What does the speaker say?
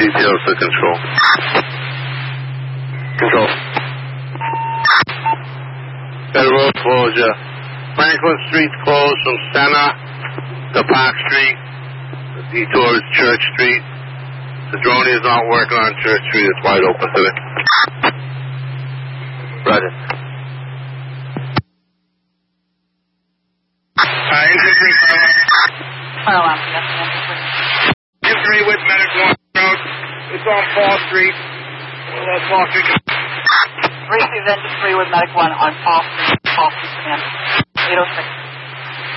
details to control. Control. That road closure. Franklin Street's closed from Center to Park Street. The detour is Church Street. The drone is not working on Church Street. It's wide open today. Roger. Infantry. Fire alarm, yes, Infantry with Medic 1 Road. It's on Fall Street. Fall Street. 3 Infantry with Medic 1 on Fall Street, command. 806.